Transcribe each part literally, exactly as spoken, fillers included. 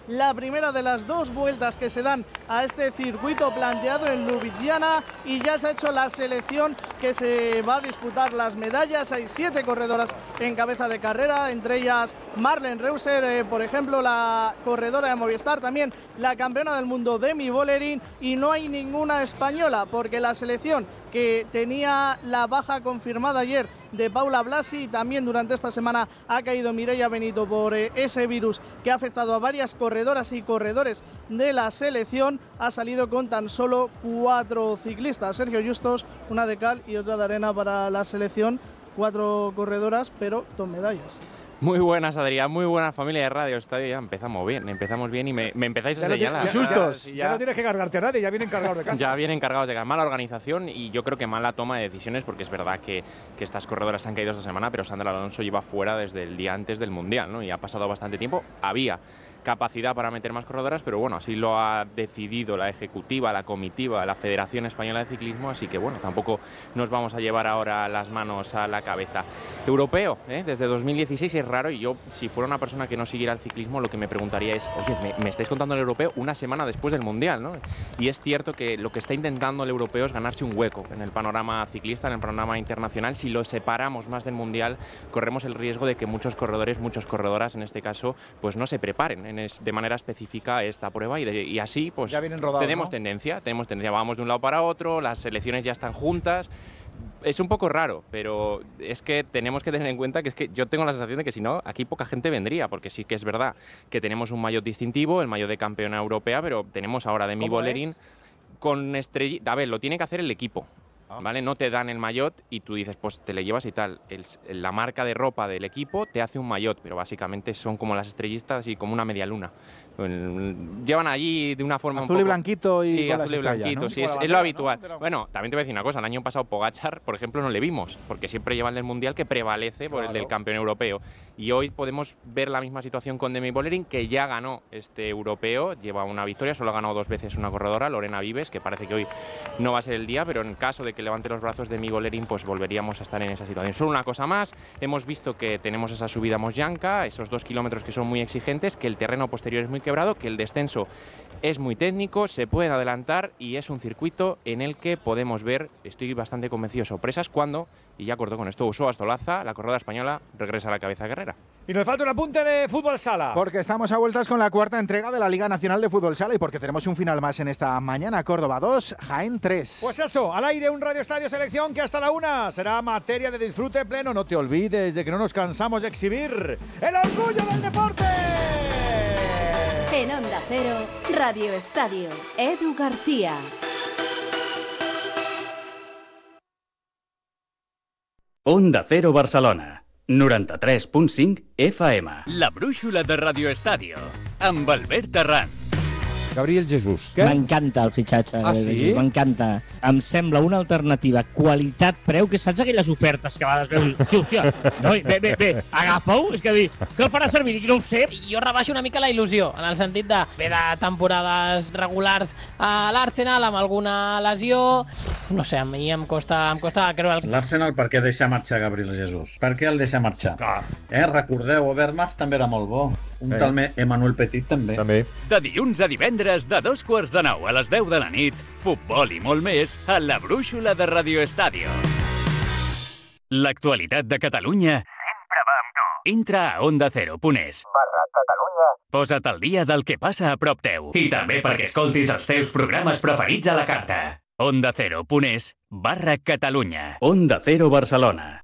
la primera de las dos vueltas que se dan a este circuito planteado en Ljubljana, y ya se ha hecho la selección que se va a disputar las medallas. Hay siete corredoras en cabeza de carrera, entre ellas Marlen Reusser, eh, por ejemplo, la corredora de Movistar, también la campeona del mundo Demi Vollering, y no hay ninguna española porque la selección que tenía la baja confirmada ayer de Paula Blasi, también durante esta semana ha caído Mireia Benito por eh, ese virus que ha afectado a varias corredoras y corredores de la selección, ha salido con tan solo cuatro ciclistas. Sergio Justos, una de cal y otra de arena para la selección, cuatro corredoras pero dos medallas. Muy buenas, Adrián, muy buena familia de Radio Estadio. Ya empezamos bien, empezamos bien y me, me empezáis a ya señalar. No sustos, ya, ya, ya no tienes que cargarte a nadie, ya vienen cargados de casa. Ya vienen cargados de casa. Mala organización y yo creo que mala toma de decisiones, porque es verdad que, que estas corredoras han caído esta semana, pero Sandra Alonso lleva fuera desde el día antes del Mundial, ¿no? Y ha pasado bastante tiempo. Había capacidad para meter más corredoras, pero bueno, así lo ha decidido la ejecutiva, la comitiva, la Federación Española de Ciclismo, así que bueno, tampoco nos vamos a llevar ahora las manos a la cabeza. Europeo, ¿eh? Desde dos mil dieciséis es raro, y yo, si fuera una persona que no siguiera el ciclismo, lo que me preguntaría es, oye, me, me estáis contando el europeo una semana después del Mundial, ¿no? Y es cierto que lo que está intentando el europeo es ganarse un hueco en el panorama ciclista, en el panorama internacional. Si lo separamos más del Mundial, corremos el riesgo de que muchos corredores, muchas corredoras en este caso, pues no se preparen de manera específica esta prueba, y, de, y así pues ya vienen rodados, tenemos ¿no? tendencia, tenemos tendencia, vamos de un lado para otro, las selecciones ya están juntas. Es un poco raro, pero es que tenemos que tener en cuenta que es que yo tengo la sensación de que si no, aquí poca gente vendría, porque sí que es verdad que tenemos un maillot distintivo, el maillot de campeona europea, pero tenemos ahora Demi Vollering con estrellita. A ver, lo tiene que hacer el equipo. ¿Vale? No te dan el maillot y tú dices, pues te le llevas y tal. El, la marca de ropa del equipo te hace un maillot, pero básicamente son como las estrellistas y como una media luna. Llevan allí de una forma azul un poco... y blanquito y sí, con azul y estrellas, blanquito, ¿no? sí, es, es lo habitual. ¿No? Pero... Bueno, también te voy a decir una cosa, el año pasado Pogačar, por ejemplo, no le vimos, porque siempre lleva el del Mundial que prevalece claro. por el del campeón europeo. Y hoy podemos ver la misma situación con Demi Vollering, que ya ganó este europeo, lleva una victoria, solo ha ganado dos veces una corredora, Lorena Vives, que parece que hoy no va a ser el día, pero en caso de que levante los brazos de Demi Vollering, pues volveríamos a estar en esa situación. Solo una cosa más, hemos visto que tenemos esa subida a Mosjanka, esos dos kilómetros que son muy exigentes, que el terreno posterior es muy quebrado, que el descenso es muy técnico, se pueden adelantar y es un circuito en el que podemos ver, estoy bastante convencido, sorpresas cuando, y ya corto con esto, Usoa Astolaza, la corredora española, regresa a la cabeza guerrera. Y nos falta un apunte de fútbol sala. Porque estamos a vueltas con la cuarta entrega de la Liga Nacional de Fútbol Sala y porque tenemos un final más en esta mañana. Córdoba dos, Jaén tres. Pues eso, al aire un Radio Estadio Selección que hasta la una será materia de disfrute pleno. No te olvides de que no nos cansamos de exhibir el orgullo del deporte. En Onda Cero, Radio Estadio, Edu García. Onda Cero Barcelona, noranta-tres punt cinc F M. La brúixola de Radio Estadio, amb Albert Arran. Gabriel Jesús. M'encanta el fitxatge. Ah, sí? M'encanta. Em sembla una alternativa qualitat-preu, que saps aquelles ofertes que a vegades veus, hòstia, hòstia, no, bé, bé, bé, agafa-ho, és que dir, què el farà servir? Dic, no ho sé. Jo rebaixo una mica la il·lusió, en el sentit de ve de temporades regulars a l'Arsenal amb alguna lesió, no sé, a mi em costa, em costa creure... L'Arsenal per què deixa marxar Gabriel Jesús? Per què el deixa marxar? Clar. Eh, recordeu, Overmars també era molt bo. Un Eh. tal Emmanuel Petit també. També. De dilluns a divendres, de dos quarts de nou a les deu de la nit, futbol i molt més a la brúixola de Radio Estadio. L'actualitat de Catalunya sempre va amb tu. Entra a onda cero punt es barra Catalunya. Posa't al dia del que passa a prop teu. I també perquè escoltis els teus programes preferits a la carta. onda cero punt es barra Catalunya. Onda Cero Barcelona.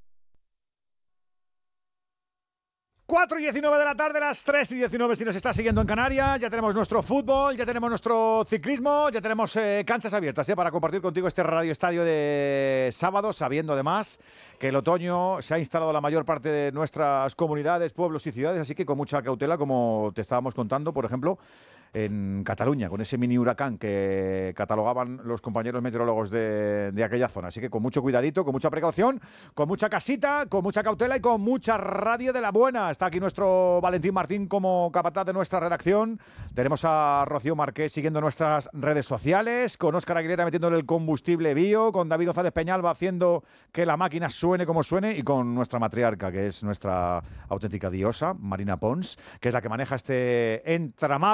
cuatro y diecinueve de la tarde, las tres y diecinueve si nos está siguiendo en Canarias. Ya tenemos nuestro fútbol, ya tenemos nuestro ciclismo, ya tenemos eh, canchas abiertas eh, para compartir contigo este Radio Estadio de sábado, sabiendo además que el otoño se ha instalado en la mayor parte de nuestras comunidades, pueblos y ciudades, así que con mucha cautela, como te estábamos contando, por ejemplo, en Cataluña, con ese mini huracán que catalogaban los compañeros meteorólogos de, de aquella zona. Así que con mucho cuidadito, con mucha precaución, con mucha casita, con mucha cautela y con mucha radio de la buena. Está aquí nuestro Valentín Martín como capataz de nuestra redacción. Tenemos a Rocío Marqués siguiendo nuestras redes sociales, con Óscar Aguilera metiéndole el combustible bio, con David González Peñalba haciendo que la máquina suene como suene y con nuestra matriarca, que es nuestra auténtica diosa, Marina Pons, que es la que maneja este entramado